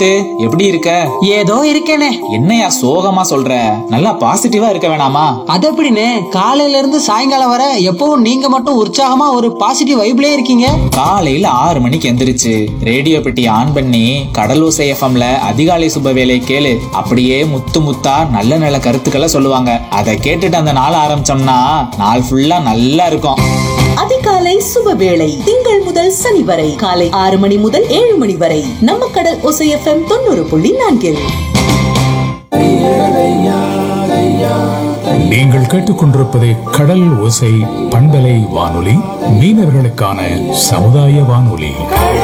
எப்படி இருக்க? ஏதோ இருக்கேனே. என்னையா சோகமா சொல்ற? நல்லா பாசிட்டிவா இருக்க வேணாமா? அது எப்படின்னு காலையில இருந்து சாயங்காலம் வர எப்பவும் நீங்க மட்டும் உற்சாகமா ஒரு பாசிட்டிவ் வைப்லயே இருக்கீங்க. காலையில 6 மணிக்கு எந்திரிச்சு ரேடியோ பெட்டி ஆன் பண்ணி கடலோசை எஃப்எம்ல அதிகாலை சுப வேலை கேளு. அப்படியே முத்து முத்தா நல்ல நல்ல கருத்துக்களை சொல்லுவாங்க. அதை கேட்டுட்டு அந்த நாள் ஆரம்பிச்சோம்னா நாள் ஃபுல்லா நல்லா இருக்கும். அதிகாலை சுபவேளை திங்கள் முதல் சனி வரை காலை 6 மணி முதல் 7 மணி வரை நம்ம கடல் ஓசை எஃப்எம் 90.4. நீங்கள் கேட்டுக்கொண்டிருப்பது கடல் ஓசை பண்பலை வானொலி, மீனவர்களுக்கான சமுதாய வானொலி.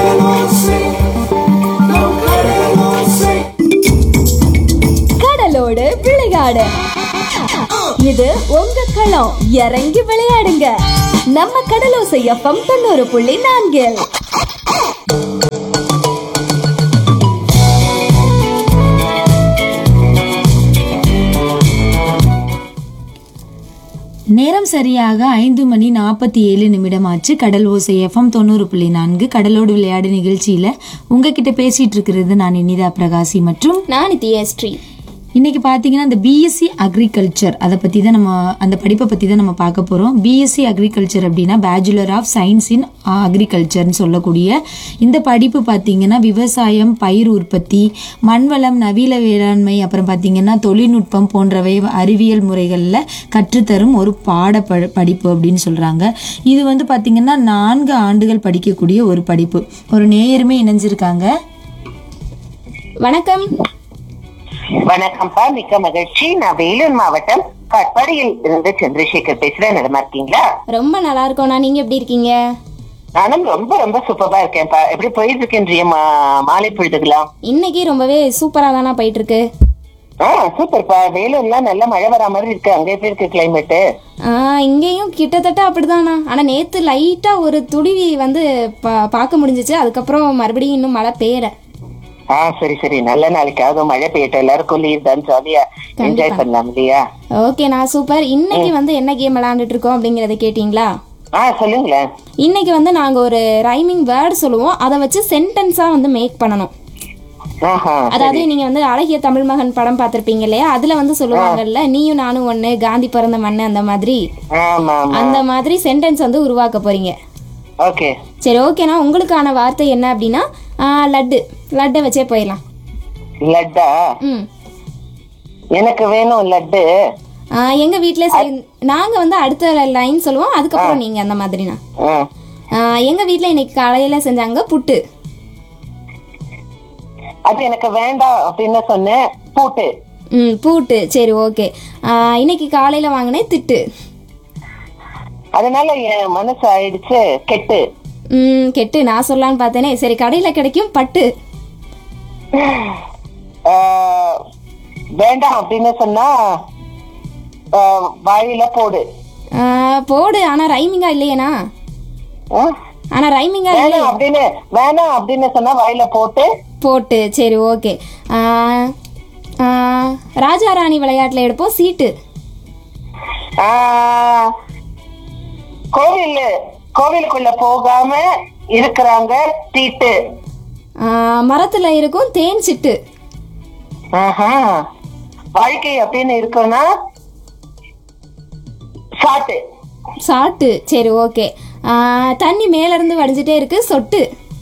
கடலோடு விளையாடு, இது உங்க களம். இறங்கி விளையாடுங்க. நம்ம கடலோசை எஃப்எம் 90.4. நேரம் சரியாக 5:47 ஆச்சு. கடல் ஓசை எஃப்எம் 90.4 கடலோடு விளையாடு நிகழ்ச்சியில உங்ககிட்ட பேசிட்டு இருக்கிறது நான் இனிதா பிரகாசி மற்றும் நான் நித்யஸ்ரீ. இன்னைக்கு பார்த்தீங்கன்னா இந்த பிஎஸ்சி அக்ரிகல்ச்சர் அதை பற்றி தான் அந்த படிப்பை பற்றி தான் நம்ம பார்க்க போகிறோம். பிஎஸ்சி அக்ரிகல்ச்சர் அப்படின்னா பேச்சுலர் ஆஃப் சயின்ஸ் இன் அக்ரிகல்ச்சர்னு சொல்லக்கூடிய இந்த படிப்பு பார்த்தீங்கன்னா விவசாயம், பயிர் உற்பத்தி, மண்வளம், நவீன வேளாண்மை, அப்புறம் பார்த்தீங்கன்னா தொழில்நுட்பம் போன்றவை அறிவியல் முறைகளில் கற்றுத்தரும் ஒரு படிப்பு அப்படின்னு சொல்கிறாங்க. இது வந்து பார்த்தீங்கன்னா 4 ஆண்டுகள் படிக்கக்கூடிய ஒரு படிப்பு. ஒரு நேயருமே இணைஞ்சிருக்காங்க. வணக்கம். வணக்கம்ப்பா, மிக்க மகிழ்ச்சி. நான் வேலூர் மாவட்டம் காட்பாடியில் இருந்து சந்திரசேகர் பேசுறேன். நடமா இருக்கீங்களா? ரொம்ப நல்லா இருக்கோம்ண்ணா, நீங்க எப்படி இருக்கீங்க? நானும் ரொம்ப ரொம்ப சூப்பரா இருக்கேன்ப்பா. எப்படி போயிட்டு இருக்கேன் மாலை பொழுதுக்கலாம்? இன்னைக்கு ரொம்பவே சூப்பரா தானா போயிட்டு இருக்கு. சூப்பர்ப்பா. வேலூர்லாம் நல்ல மழை வரா மாதிரி இருக்கு. அங்க எப்படி இருக்கு கிளைமேட்? இங்கேயும் கிட்டத்தட்ட அப்படிதானா. ஆனா நேத்து லைட்டா ஒரு துளிவி வந்து பார்க்க முடிஞ்சிச்சு. அதுக்கப்புறம் மறுபடியும் இன்னும் மழை பெய்யல. சரி சரி, நல்ல நாளைக்காவது மழை பெய்யட்டும். எல்லாருக்கும் லீவ் தான், ஜாலியா என்ஜாய் பண்ணலாம் இல்லையா? ஓகேண்ணா, சூப்பர். இன்னைக்கு வந்து என்ன கேம் விளையாண்டுட்டு இருக்கோம் அப்படிங்கறத கேட்டீங்களா? சொல்லுங்களேன். இன்னைக்கு வந்து நாங்க ஒரு ரைமிங் வேர்ட் சொல்லுவோம். அதை வச்சு சென்டென்ஸா வந்து மேக் பண்ணணும். அதாவது நீங்க வந்து அழகிய தமிழ் மகன் படம் பார்த்திருப்பீங்க இல்லையா? அதுல வந்து சொல்லுவாங்கல்ல, நீயும் நானும் ஒண்ணு, காந்தி பிறந்த மண்ணு, அந்த மாதிரி அந்த மாதிரி சென்டென்ஸ் வந்து உருவாக்க போறீங்க. ஓகே சரி, ஓகேண்ணா. உங்களுக்கான வார்த்தை என்ன அப்படின்னா லட்டு. லட்டை வச்சே போயிடலாம். லட்டா? எனக்கு வேணும் லட்டு. எங்க வீட்டுல நாங்க வந்து அடுத்த லைன் சொல்லுவோம், அதுக்கப்புறம் நீங்க அந்த மாதிரினா. எங்க வீட்டுல இன்னைக்கு காலையில செஞ்சாங்க புட்டு. அது எனக்கு வேண்டாம் அப்படின்னு சொன்னேன். பூட்டு. பூட்டு. சரி, ஓகே. இன்னைக்கு காலையில வாங்கினேன் திட்டு. அதனால என் மனசு ஆயிடுச்சு கெட்டு. கெட்டு நான் சொல்லலான்னு பார்த்தேனே. சரி, கடையில கிடைக்கும் பட்டு. வேண்டாம் அப்படின்னு சொன்னா வாயில போடு. போடு. ஆனா ரைமிங்கா இல்லையேனா? ஆனா ரைமிங்கா இல்ல அப்படின்னு வேணாம் அப்படின்னு சொன்னா வாயில போட்டு. போட்டு. சரி, ஓகே. ராஜா ராணி விளையாட்டுல எடுப்போம் சீட்டு. கோவிலுக்குள்ள போகாம இருக்கிறாங்க தீட்டு. மரத்துல இருக்கும் தேன் சிட்டு. வாழ்க்கை அப்படின்னு இருக்குன்னா சாட்டு. சாட்டு. சரி, ஓகே. தண்ணி மேல இருந்து வடிஞ்சிட்டே இருக்கு சொட்டு.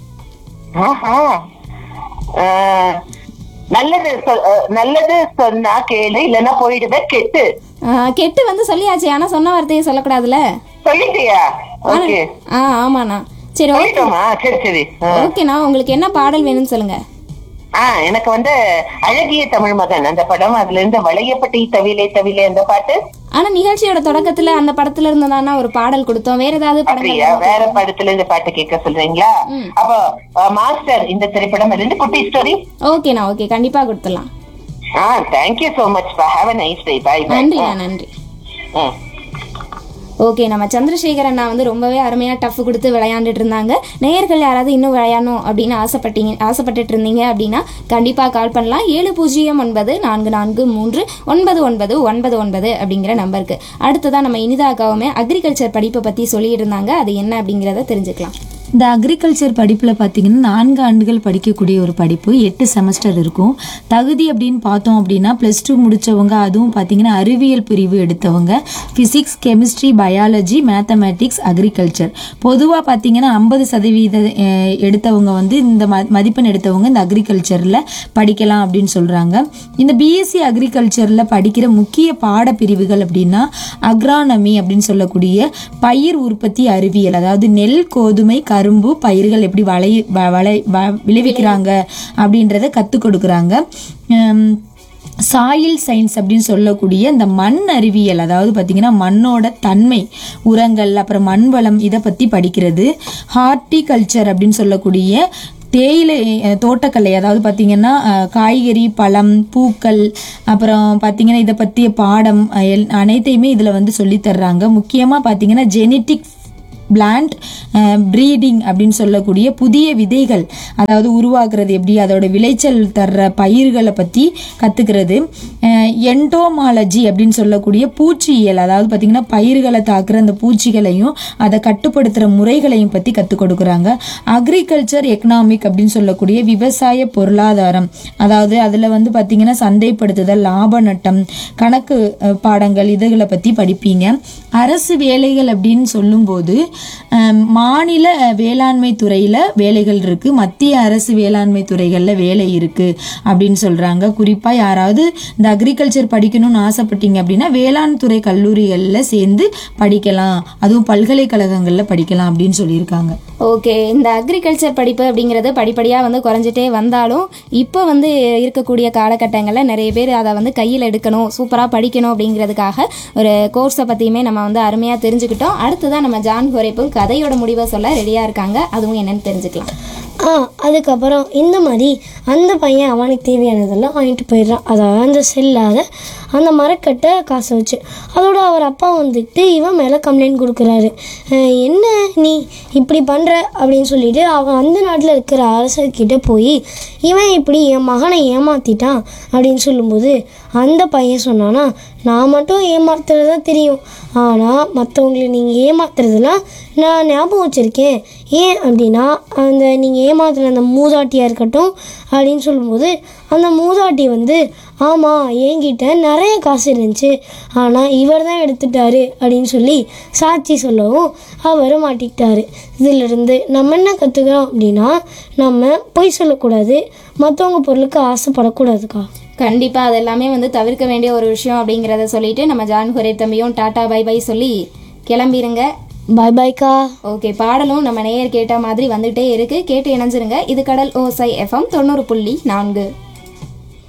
நல்லது சொன்னா கேளு, இல்லன்னா போயிடுவே கெட்டு. கெட்டு வந்து சொல்லியாச்சு, ஆனா சொன்ன வார்த்தையை சொல்லக்கூடாதுல. சொல்லிட்டியா? ஆமாண்ணா. சரி, சரி சரி, ஓகேண்ணா. உங்களுக்கு என்ன பாடல் வேணும்னு சொல்லுங்க. எனக்கு வந்து அழகிய தமிழ் மகன் அந்த படம், அதுல இருந்து வளையப்பட்டி தவிலே தவிலே அந்த பாட்டு. ஆனா நிகழ்ச்சியோட தொடக்கத்துல அந்த படத்துல இருந்ததானா ஒரு பாடல் கொடுத்தோம். வேற ஏதாவது வேற படத்துல இந்த பாட்டு கேட்க சொல்றீங்களா? அப்போ மாஸ்டர் இந்த திரைப்படம் இருந்து குட்டி ஸ்டோரி. ஓகேண்ணா, ஓகே, கண்டிப்பா கொடுத்துடலாம். Thank you so much. Have a nice day. Bye. நன்றிண்ணா, நன்றி. ஓகே, நம்ம சந்திரசேகர் அண்ணா வந்து ரொம்பவே அருமையாக டஃப் கொடுத்து விளையாண்டுட்டு இருந்தாங்க. நேயர்கள் யாராவது இன்னும் விளையாடணும் அப்படின்னு ஆசைப்பட்டுட்டு இருந்தீங்க அப்படின்னா கண்டிப்பாக கால் பண்ணலாம். 7009439999 அப்படிங்கிற நம்பருக்கு. அடுத்ததான் நம்ம இனிதா அக்காவுமே அக்ரிகல்ச்சர் படிப்பை பற்றி சொல்லிட்டு இருந்தாங்க. அது என்ன அப்படிங்கிறத தெரிஞ்சுக்கலாம். இந்த அக்ரிகல்ச்சர் படிப்பில் பார்த்தீங்கன்னா 4 ஆண்டுகள் படிக்கக்கூடிய ஒரு படிப்பு, 8 செமஸ்டர் இருக்கும். தகுதி அப்படின்னு பார்த்தோம் அப்படின்னா +2 முடித்தவங்க, அதுவும் பார்த்தீங்கன்னா அறிவியல் பிரிவு எடுத்தவங்க, physics, chemistry, biology, mathematics, agriculture. பொதுவாக பார்த்தீங்கன்னா 50% எடுத்தவங்க வந்து இந்த மதிப்பெண் எடுத்தவங்க இந்த அக்ரிகல்ச்சரில் படிக்கலாம் அப்படின்னு சொல்கிறாங்க. இந்த பிஎஸ்சி அக்ரிகல்ச்சரில் படிக்கிற முக்கிய பாடப்பிரிவுகள் அப்படின்னா அக்ரானமி அப்படின்னு சொல்லக்கூடிய பயிர் உற்பத்தி அறிவியல், அதாவது நெல், கோதுமை, கரும்பு பயிர்கள் எப்படி விளைவிக்கிறாங்க அப்படின்றத கற்றுக் கொடுக்குறாங்க. சாயில் சயின்ஸ் அப்படின்னு சொல்லக்கூடிய இந்த மண் அறிவியல், அதாவது பார்த்திங்கன்னா மண்ணோட தன்மை, உரங்கள், அப்புறம் மண் வளம், இதை பற்றி படிக்கிறது. ஹார்டிகல்ச்சர் அப்படின்னு சொல்லக்கூடிய தேயிலை தோட்டக்கலை, அதாவது பார்த்திங்கன்னா காய்கறி, பழம், பூக்கள், அப்புறம் பார்த்திங்கன்னா இதை பற்றிய பாடம் அனைத்தையுமே இதில் வந்து சொல்லித்தர்றாங்க. முக்கியமாக பார்த்திங்கன்னா ஜெனட்டிக் பிளான்ட் ப்ரீடிங் அப்படின்னு சொல்லக்கூடிய புதிய விதைகள் அதாவது உருவாக்குறது எப்படி, அதோட விளைச்சல் தர்ற பயிர்களை பற்றி கற்றுக்கிறது. என்டோமாலஜி அப்படின்னு சொல்லக்கூடிய பூச்சியியல், அதாவது பார்த்திங்கன்னா பயிர்களை தாக்குற அந்த பூச்சிகளையும் அதை கட்டுப்படுத்துகிற முறைகளையும் பற்றி கற்றுக் கொடுக்குறாங்க. அக்ரிகல்ச்சர் எக்கனாமிக் அப்படின்னு சொல்லக்கூடிய விவசாய பொருளாதாரம், அதாவது அதில் வந்து பார்த்திங்கன்னா சந்தைப்படுத்துதல், லாப நட்டம், கணக்கு பாடங்கள், இதுகளை பற்றி படிப்பீங்க. அரசு வேலைகள் அப்படின்னு சொல்லும்போது மாநில வேளாண்மை துறையில் வேலைகள் இருக்குது, மத்திய அரசு வேளாண்மை துறைகளில் வேலை இருக்குது அப்படின்னு சொல்கிறாங்க. குறிப்பாக யாராவது இந்த அக்ரிகல்ச்சர் படிக்கணும்னு ஆசைப்பட்டீங்க அப்படின்னா வேளாண் துறை கல்லூரிகளில் சேர்ந்து படிக்கலாம், அதுவும் பல்கலைக்கழகங்களில் படிக்கலாம் அப்படின்னு சொல்லியிருக்காங்க. ஓகே, இந்த அக்ரிகல்ச்சர் படிப்பு அப்படிங்கிறது படிப்படியாக வந்து குறைஞ்சிட்டே வந்தாலும் இப்போ வந்து இருக்கக்கூடிய காலகட்டங்களில் நிறைய பேர் அதை வந்து கையில் எடுக்கணும், சூப்பராக படிக்கணும் அப்படிங்கிறதுக்காக ஒரு கோர்ஸை பற்றியுமே நம்ம வந்து அருமையாக தெரிஞ்சுக்கிட்டோம். அடுத்ததான் நம்ம ஜான் ஹோரேப்பும் கதையோட முடிவை சொல்ல ரெடியாக இருக்காங்க, அதுவும் என்னன்னு தெரிஞ்சுக்கலாம். அதுக்கப்புறம் இந்த மாதிரி அந்த பையன் அவனுக்கு தேவையானதெல்லாம் வாங்கிட்டு போயிடுறான். அதாவது அந்த செல்லாத அந்த மரக்கட்டை காசை வச்சு. அதோட அவர் அப்பா வந்துட்டு இவன் மேலே கம்ப்ளைண்ட் கொடுக்குறாரு. என்ன நீ இப்படி பண்ணுற அப்படின்னு சொல்லிட்டு அவன் அந்த நாட்டில் இருக்கிற அரசர்கிட்ட போய் இவன் இப்படி என் மகனை ஏமாற்றிட்டான் அப்படின்னு சொல்லும்போது அந்த பையன் சொன்னானா, நான் மட்டும் ஏமாத்துறது தான் தெரியும், ஆனால் மற்றவங்களை நீங்கள் ஏமாத்துறதுலாம் நான் ஞாபகம் வச்சுருக்கேன். ஏன் அப்படின்னா அந்த நீங்கள் ஏமாத்துற அந்த மூதாட்டியாக இருக்கட்டும் அப்படின்னு சொல்லும்போது அந்த மூதாட்டி வந்து ஆமாம் என்கிட்ட நிறைய காசு இருந்துச்சு, ஆனால் இவர் தான் எடுத்துட்டாரு அப்படின்னு சொல்லி சாட்சி சொல்லவும் அவர் மாட்டிக்கிட்டாரு. இதிலிருந்து நம்ம என்ன கற்றுக்கிறோம் அப்படின்னா நம்ம பொய் சொல்லக்கூடாது, மற்றவங்க பொருளுக்கு ஆசைப்படக்கூடாதுக்கா. கண்டிப்பாக அது எல்லாமே வந்து தவிர்க்க வேண்டிய ஒரு விஷயம் அப்படிங்கிறத சொல்லிட்டு நம்ம ஜான் ஹோரேப் தம்பியும் டாட்டா பை பை சொல்லி கிளம்பிடுங்க. பாய் பாய்க்கா. ஓகே, பாடலும் நம்ம நேயர் கேட்ட மாதிரி வந்துகிட்டே இருக்கு, கேட்டு இணைஞ்சிருங்க. இது கடல் ஓசை FM 90.4.